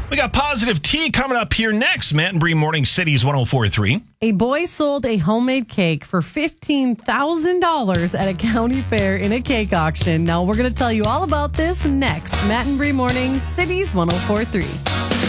We got Positive Tea coming up here next. Matt and Bree Morning Cities 104.3. A boy sold a homemade cake for $15,000 at a county fair in a cake auction. Now, we're going to tell you all about this next. Matt and Bree Morning Cities 104.3.